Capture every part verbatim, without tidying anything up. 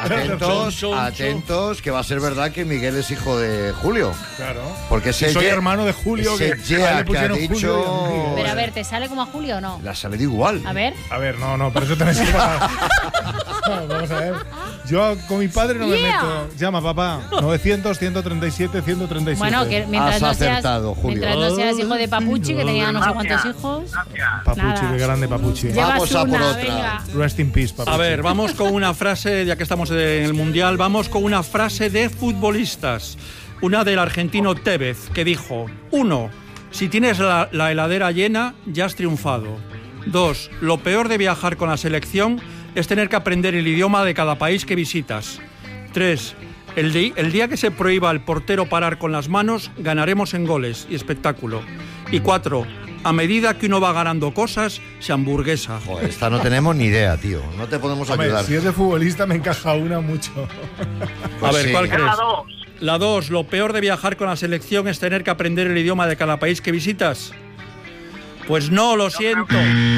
Atentos, atentos, que va a ser verdad que Miguel es hijo de Julio. Claro. Porque ese soy ye, hermano de Julio, ese que, ye le que ha pusieron dicho... Julio y Pero a ver, ¿te sale como a Julio o no? Le ha salido igual. A ver. A ver, no, no, pero eso tenéis que pagar. No, vamos a ver. Yo con mi padre no Yeah. me meto. Llama, papá. novecientos, ciento treinta y siete, ciento treinta y siete. Bueno, que mientras Has no, seas, acertado, Julio. mientras no seas hijo de Papuchi, que tenía no sé cuántos hijos. Papuchi, nada. qué grande Papuchi. Llevas Vamos a por una, otra. venga. Rest in peace, Papuchi. A ver, vamos con una frase, ya que estamos en el Mundial, vamos con una frase de futbolistas. Una del argentino Tevez, que dijo: uno, si tienes la, la heladera llena, ya has triunfado. Dos, lo peor de viajar con la selección es tener que aprender el idioma de cada país que visitas. Tres, el, di- el día que se prohíba al portero parar con las manos, ganaremos en goles y espectáculo. Y cuatro, a medida que uno va ganando cosas, se hamburguesa. Joder, esta no tenemos ni idea, tío. No te podemos Hombre, ayudar. si es de futbolista me encaja una mucho. A ver, sí. ¿cuál crees? La dos. La dos, lo peor de viajar con la selección es tener que aprender el idioma de cada país que visitas. Pues no, lo siento.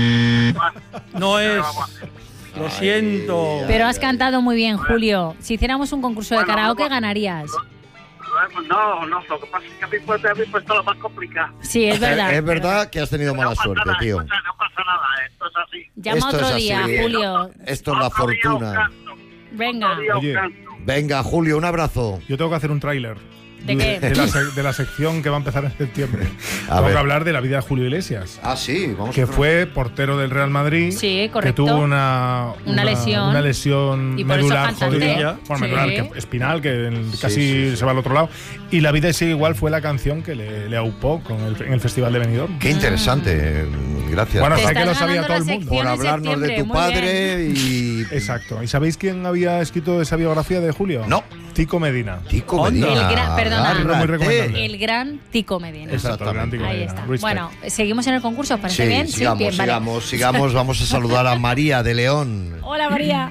No es. Lo siento. Pero has cantado muy bien, Julio. Si hiciéramos un concurso de Bueno, karaoke, vamos. ganarías. No, no, lo que pasa es que a mí pues, a mí pues todo lo más complicado. Sí, es verdad. Es verdad que has tenido mala no pasa suerte, nada, tío. escucha, no pasa nada, esto es así. Llama Esto otro es así. día, Julio. Esto es la Otro día os fortuna. canto, Venga. otro día os Oye. canto. Venga, Julio, un abrazo. Yo tengo que hacer un tráiler. ¿De qué? De la, sec- de la sección que va a empezar en septiembre. A tengo ver. que hablar de la vida de Julio Iglesias, Ah, sí, vamos que a fue portero del Real Madrid. Sí, correcto. Que tuvo una, Una lesión. Una lesión Y por eso medular cantante. jodida. Bueno, Sí. medular, que, espinal, que en- Sí, casi sí, sí. se va al otro lado. Y La vida sigue igual fue la canción que le, le aupó con el, en el Festival de Benidorm. Qué interesante. Gracias Bueno, Te hasta que estás lo sabía ganando todo el la mundo. sección por en hablarnos de septiembre, tu muy padre y... Exacto. ¿Y sabéis quién había escrito esa biografía de Julio? No. Tico Medina. Tico Onda. Medina. El gran- perdona. agárrate. Muy recomendable. El gran Tico Medina. Exacto, el gran Tico Ahí Medina. está. Respect. Bueno, seguimos en el concurso, ¿os parece Sí, bien? sigamos, sí, bien, vale. sigamos, sigamos. Vamos a saludar a María de León. Hola, María.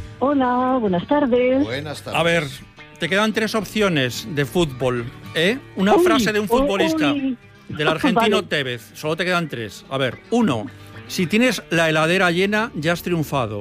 Hola, buenas tardes. Buenas tardes. A ver, te quedan tres opciones de fútbol, ¿eh? Una Uy, frase de un uy, futbolista, uy. del argentino Vale. Tevez. Solo te quedan tres. A ver, uno, si tienes la heladera llena, ya has triunfado.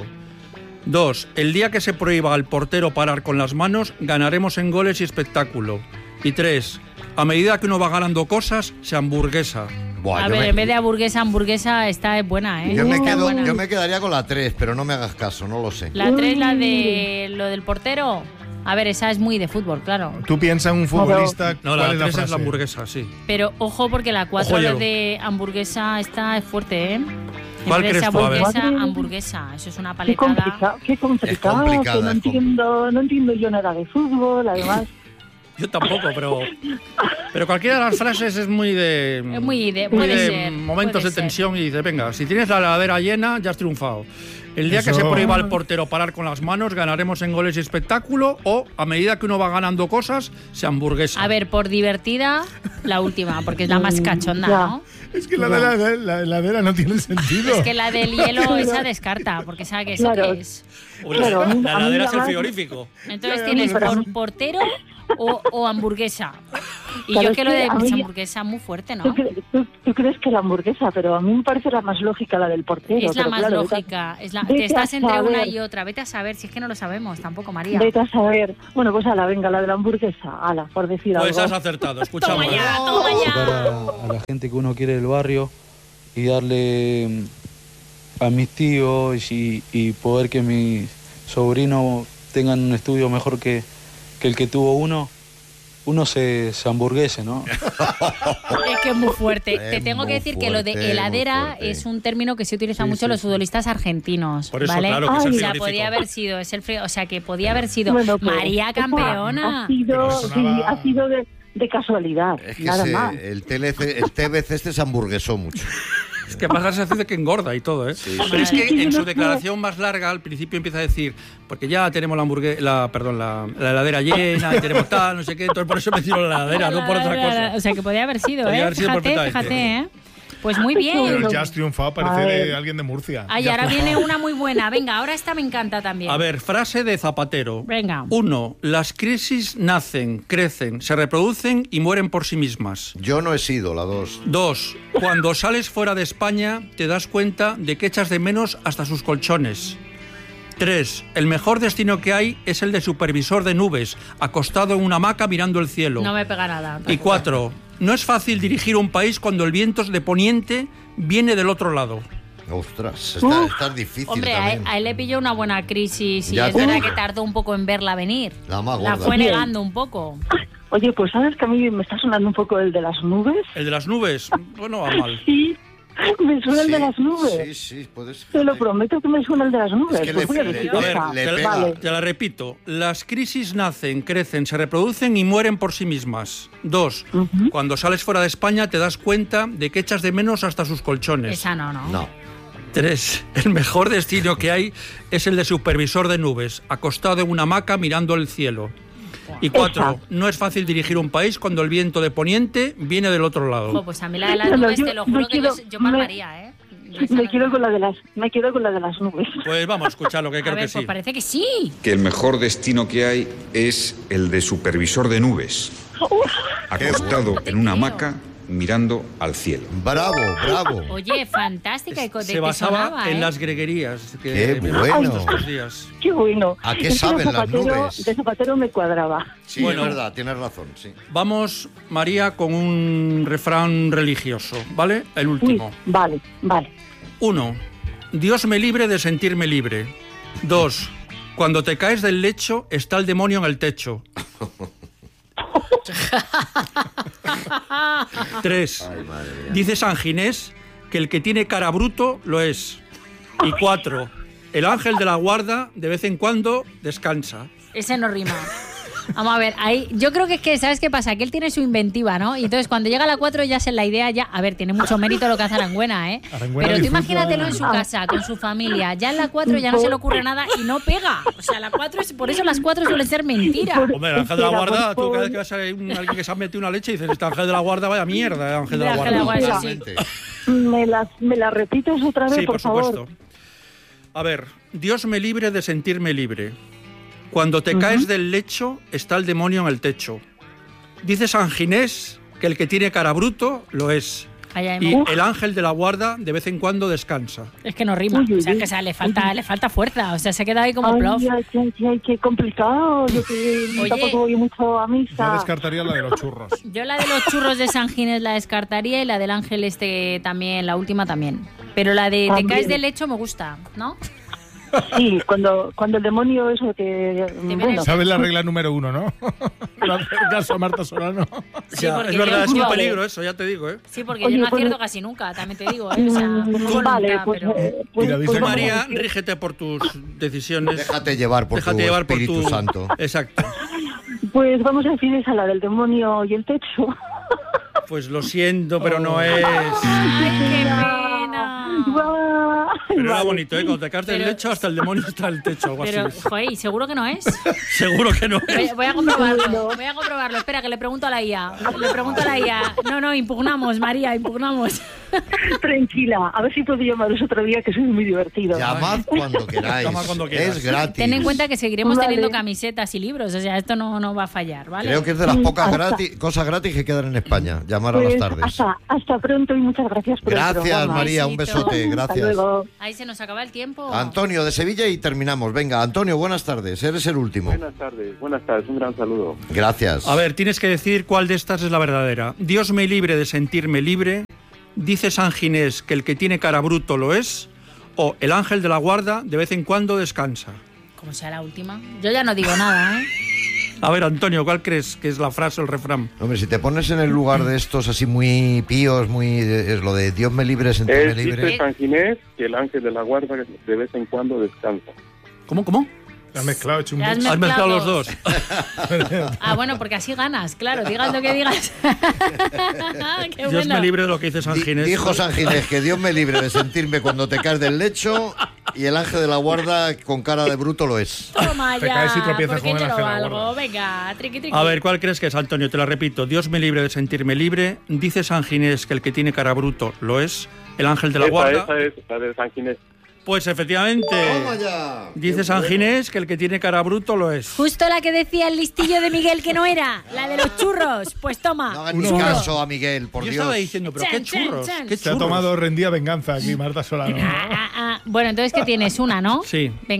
Dos, el día que se prohíba al portero parar con las manos, ganaremos en goles y espectáculo. Y tres, a medida que uno va ganando cosas, se hamburguesa. Buah, A yo ver, me- en vez de hamburguesa, hamburguesa, esta es buena, ¿eh? Yo me, Está quedo, buena. yo me quedaría con la tres, pero no me hagas caso, no lo sé. La tres, la de lo del portero. A ver, esa es muy de fútbol, claro. Tú piensas en un futbolista. No, ¿cuál la es la tres es frase? la hamburguesa, sí. Pero ojo, porque la cuatro Ojo, lo yo. de hamburguesa esta es fuerte, ¿eh? En ¿Cuál vez de crees tú? A ver. hamburguesa, Madre. hamburguesa. Eso es una Qué paletada. complicado, qué complicado, complicada, que no es entiendo, no entiendo yo nada de fútbol, además. Yo tampoco, pero pero cualquiera de las frases es muy de Es muy de- muy puede de ser, momentos puede de ser. tensión y dice, venga, si tienes la heladera llena, ya has triunfado. El día que Eso- se prohíba al portero parar con las manos, ganaremos en goles y espectáculo, o a medida que uno va ganando cosas, se hamburguesa. A ver, por divertida, la última, porque es la más cachonda, Ya. ¿no? Es que la de la, la heladera no tiene sentido. Es que la del hielo, esa descarta, porque sabe que eso Claro. qué es. O la, claro, a mí- la a mí heladera es el además- frigorífico. Entonces Ya, ya, tienes pero- por portero o, o hamburguesa. Y Claro, yo es que lo que de a mí- hamburguesa muy fuerte, ¿no? ¿Tú, cre- tú- tú crees que la hamburguesa, pero a mí me parece la más lógica la del portero. Es la pero más claro, vete a- lógica. Es la, vete te estás a entre una saber. y otra. Vete a saber, si es que no lo sabemos tampoco, María. Vete a saber. Bueno, pues ala, venga, la de la hamburguesa, ala, por decir Pues has algo. acertado, escuchamos. Toma ya, toma Tocar ya. a, a la gente que uno quiere del barrio y darle mm, a mis tíos y, y poder que mis sobrinos tengan un estudio mejor que, que el que tuvo uno, uno se, se hamburguese, ¿no? Es que es muy fuerte. Es Te tengo que muy decir que lo de fuerte, muy heladera fuerte. es un término que se utiliza Sí, mucho sí, los sí. futbolistas argentinos. Por eso, ¿vale? claro, que es el O sea, frigorífico. podía haber sido, es el frío, o sea, que podía haber sido Bueno, pues, María esa campeona. Ha sido, Pero sí, sonaba- ha sido de, de casualidad, Es que nada ese- más. el, T L C, el T V C este se hamburguesó mucho. Es que pasa la sensación de que engorda y todo, ¿eh? Pero es que en su declaración más larga, al principio empieza a decir, porque ya tenemos la hamburguesa, la, perdón, la, la heladera llena, y tenemos tal, no sé qué, entonces por eso me tiro la heladera, no por otra cosa. O sea, que podía haber sido, Podía ¿eh? haber sido Fíjate, perfectamente. fíjate, ¿eh? Pues muy Pero bien. el jazz triunfado parece A de ver. alguien de Murcia. Ay, ahora viene una muy buena. Venga, ahora esta me encanta también. A ver, frase de Zapatero. Venga. Uno, las crisis nacen, crecen, se reproducen y mueren por sí mismas. Yo no he sido la dos. Dos, cuando sales fuera de España te das cuenta de que echas de menos hasta sus colchones. Tres, el mejor destino que hay es el de supervisor de nubes, acostado en una hamaca mirando el cielo. No me pega nada. Y cuatro, no es fácil dirigir un país cuando el viento de poniente viene del otro lado. Ostras, está, está difícil. Hombre, a él, también. a él le pilló una buena crisis y Ya es te- verdad que tardó un poco en verla venir. La más La gorda. fue Bien. negando un poco. Oye, pues sabes que a mí me está sonando un poco el de las nubes. El de las nubes, bueno, va mal. Sí, me suena el de Sí, las nubes. Sí, sí, puedes. Te lo prometo que me suena el de las nubes. Es que Pues le- voy a le- decir a ver, esa. le te, pega. Vale. te la repito. Las crisis nacen, crecen, se reproducen y mueren por sí mismas. Dos, Ujú. cuando sales fuera de España te das cuenta de que echas de menos hasta sus colchones. Esa no, no. No. Tres, el mejor destino que hay es el de supervisor de nubes, acostado en una hamaca mirando el cielo. Y cuatro, Esa. no es fácil dirigir un país cuando el viento de poniente viene del otro Jo, lado. pues a mí la de las No, no, nubes, yo- te lo me juro que quiero- yo, yo me- palmaría, ¿eh? Yo esa Me no- quedo con la de las, me quedo con la de las nubes. Pues vamos a escuchar lo que A creo ver, que sí. pues parece que sí. Que el mejor destino que hay es el de supervisor de nubes, acostado bueno. en una Tío. hamaca mirando al cielo. Bravo, bravo. Oye, fantástica. y co- de- Se te basaba sonaba, en ¿eh? las greguerías. Que Qué hemos bueno. visto estos días. Qué bueno. ¿A qué Es que saben de las Zapatero- nubes? De Zapatero me cuadraba. Sí, Bueno. es verdad, tienes razón, sí. Vamos, María, con un refrán religioso, ¿vale? El Uy, último. vale, vale. Uno, Dios me libre de sentirme libre. Dos, cuando te caes del lecho está el demonio en el techo. Tres, dice San Ginés que el que tiene cara bruto lo es. Y cuatro, el ángel de la guarda de vez en cuando descansa. Ese no rima. Vamos a ver, ahí, yo creo que es que, ¿sabes qué pasa? Que él tiene su inventiva, ¿no? Y entonces cuando llega a la cuatro ya se la idea ya... A ver, tiene mucho mérito lo que hace Arangüena, ¿eh? Arangüena Pero tú disfruta- imagínatelo en su casa, con su familia. Ya en la cuatro ya no se le ocurre nada y no pega. O sea, la cuatro es... Por eso las cuatro suelen ser mentira. Hombre, el ángel de la Espera, guarda, por tú cada vez favor. que vas a ver un- alguien que se ha metido una leche dices, este ángel de la guarda, vaya mierda, el ángel de la El ángel de la guarda. guarda, sí. Totalmente. ¿Me las, me las repites otra vez, Sí, por, por favor? supuesto. A ver, Dios me libre de sentirme libre. Cuando te caes del lecho, está el demonio en el techo. Dice San Ginés que el que tiene cara bruto lo es. Ay, ay, Y me- el ángel de la guarda de vez en cuando descansa. Es que no rima. Uy, uy, O sea, uy. que o sea, le, falta, le falta fuerza. O sea, se queda ahí como Ay, plof. ay, ay, ay, qué complicado. Yo que Oye. tampoco voy mucho a Yo misa. descartaría la de los churros. Yo la de los churros de San Ginés la descartaría y la del ángel este también, la última también. Pero la de te También. caes del lecho me gusta, ¿no? Sí, cuando, cuando el demonio eso que... Bueno, viene- ¿Sabes la regla número uno, no? No hacer caso a Marta Solano. Sí, Ya, porque es verdad, yo- es un yo- peligro eso, ya te digo, ¿eh? Sí, porque Oye, yo no pues- acierto casi nunca, también te digo, ¿eh? O sea, mm, no voluntad, vale, pues, pero... eh, pues, Mira, dice pues Tú, vamos a María, decir- rígete por tus decisiones. Déjate llevar por Déjate tu llevar por Espíritu tu... Santo. Exacto. Pues vamos a decir esa, la del demonio y el techo. Pues lo siento, pero no es... ¡Ay, qué pena! Guau. Pero era Vale. bonito, ¿eh? Cuando te caes del Pero- lecho, hasta el demonio está en el techo, algo Pero, así. joder, ¿y seguro que no es? Seguro que no Voy, es. voy a comprobarlo, voy a comprobarlo. Espera, que le pregunto a la I A. Le pregunto a la I A. No, no, impugnamos, María, impugnamos. Tranquila, a ver si puedo llamaros otro día, que soy muy divertido. Llamad cuando queráis. Llama cuando quieras. Es gratis. Ten en cuenta que seguiremos Vale. teniendo camisetas y libros. O sea, esto no, no va a fallar, ¿vale? Creo que es de las Mm, pocas hasta- gratis, cosas gratis que quedan en España. Llamar a Pues las tardes. hasta, hasta pronto y muchas gracias por el Gracias, programa. María. Un Besito. besote. Hasta Gracias. luego. Ahí se nos acaba el tiempo. Antonio de Sevilla y terminamos. Venga, Antonio, buenas tardes. Eres el último. Buenas tardes, buenas tardes, un gran saludo. Gracias. A ver, tienes que decir cuál de estas es la verdadera. Dios me libre de sentirme libre. Dice San Ginés que el que tiene cara bruto lo es. O el ángel de la guarda de vez en cuando descansa. Como sea la última. Yo ya no digo nada, ¿eh? A ver, Antonio, ¿cuál crees que es la frase o el refrán? Hombre, si te pones en el lugar de estos así muy píos, muy es lo de Dios me libre, sentirme Es, libre. dice San Ginés que el ángel de la guarda de vez en cuando descansa. ¿Cómo, cómo? Te has mezclado, hecho un Te has bicho. Has mezclado los dos. dos. Ah, bueno, porque así ganas, claro. Digas lo que digas. Qué Dios bueno. me libre de lo que dice San Di- Ginés. Dijo San Ginés que Dios me libre de sentirme cuando te caes del lecho y el ángel de la guarda con cara de bruto lo es. Toma Te ya, caes y tropiezas porque con el yo lo ángel de la valgo. guarda. Venga, triqui, triqui. A ver, ¿cuál crees que es, Antonio? Te la repito. Dios me libre de sentirme libre. Dice San Ginés que el que tiene cara bruto lo es. El ángel de la Esa, guarda. esa es la de San Ginés. Pues efectivamente. ¡Toma ya! Dice Qué San bueno. Ginés que el que tiene cara bruto lo es. Justo la que decía el listillo de Miguel que no era, la de los churros. Pues toma. No hagan ni Uno. caso a Miguel, por Yo Dios. estaba diciendo, pero qué Chan, chan, churros, chan. qué Se ha churros. tomado rendida venganza aquí, Marta Solano. Ah, ah, ah. Bueno, entonces, ¿qué tienes? Una, ¿no? Sí. Venga.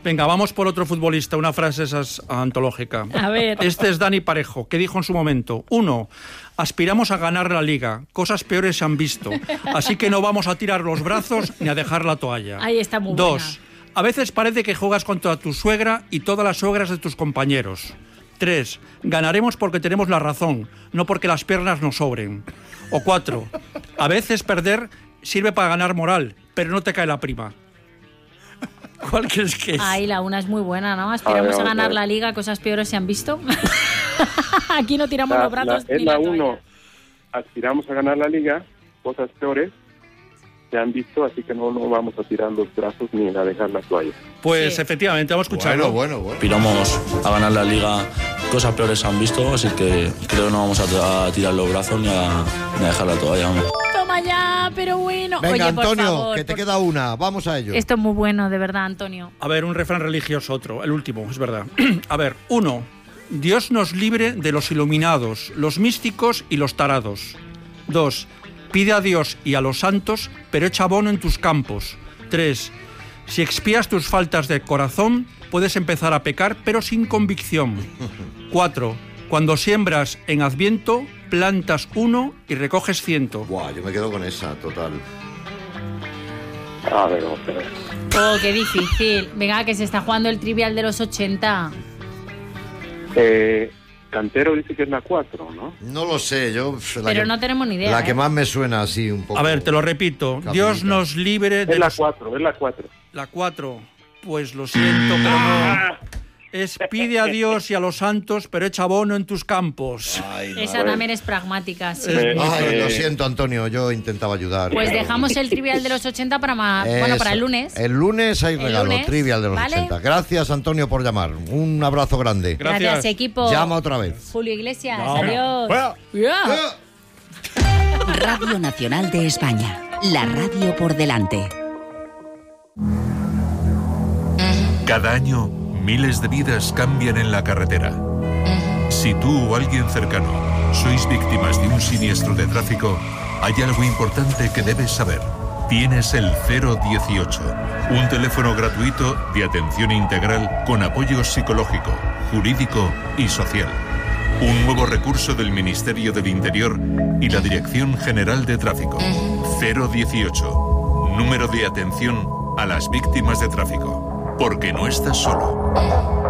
Venga, vamos por otro futbolista, una frase esas antológica. A ver. Este es Dani Parejo, que dijo en su momento, uno, aspiramos a ganar la Liga, cosas peores se han visto, así que no vamos a tirar los brazos ni a dejar la toalla. Ahí está muy buena. Dos, a veces parece que juegas contra tu suegra y todas las suegras de tus compañeros. Tres, ganaremos porque tenemos la razón, no porque las piernas nos sobren. O cuatro, a veces perder sirve para ganar moral, pero no te cae la prima. ¿Cuál crees que es? Ahí la una es muy buena, ¿no? Aspiramos a, ver, a ganar la Liga, cosas peores se han visto. Aquí no tiramos la, los brazos. La, es la uno, aspiramos a ganar la Liga, cosas peores se han visto, así que no, no vamos a tirar los brazos ni a dejar la toalla. Pues sí. efectivamente, vamos a escucharlo. Bueno, bueno, bueno. Aspiramos a ganar la Liga, cosas peores se han visto, así que creo que no vamos a, a tirar los brazos ni a, ni a dejar la toalla. Vamos. Toma ya, pero bueno. Venga, Oye, por Antonio, favor, que te por... queda una. Vamos a ello. Esto es muy bueno, de verdad, Antonio. A ver, un refrán religioso, otro, el último, es verdad. A ver, uno, Dios nos libre de los iluminados, los místicos y los tarados. Dos, pide a Dios y a los santos, pero echa abono en tus campos. Tres, si expías tus faltas de corazón, puedes empezar a pecar, pero sin convicción. Cuatro, cuando siembras en Adviento, plantas uno y recoges ciento. Buah, yo me quedo con esa, total. A ver, a ver. Oh, qué difícil. Venga, que se está jugando el trivial de los ochenta. Eh... Cantero dice que es la cuatro, ¿no? No lo sé, yo... La Pero que, no tenemos ni idea. La ¿eh? que más me suena así un poco... A ver, te lo repito. Capulita. Dios nos libre de Es la los... cuatro, es la cuatro. La cuatro. Pues lo siento, pero no. Es pide a Dios y a los santos, pero echa abono en tus campos. Ay, no. Esa también es pragmática, sí. Eh, Ay, eh, lo siento, Antonio, yo intentaba ayudar. Pues dejamos el trivial de los ochenta para, ma... bueno, para el lunes. El lunes hay El regalo, lunes, trivial de los ¿vale? ochenta. Gracias, Antonio, por llamar. Un abrazo grande. Gracias. Gracias, equipo. Llama otra vez. Julio Iglesias, No. adiós. Fuera. Ya. Radio Nacional de España. La radio por delante. Cada año, miles de vidas cambian en la carretera. Si tú o alguien cercano sois víctimas de un siniestro de tráfico, hay algo importante que debes saber. Tienes el cero dieciocho, un teléfono gratuito de atención integral con apoyo psicológico, jurídico y social. Un nuevo recurso del Ministerio del Interior y la Dirección General de Tráfico. cero dieciocho, número de atención a las víctimas de tráfico. Porque no estás solo.